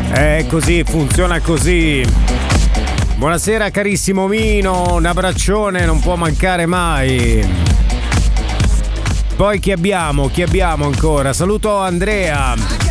È così, funziona così. Buonasera carissimo Mino, un abbraccione non può mancare mai. Poi chi abbiamo ancora? Saluto Andrea.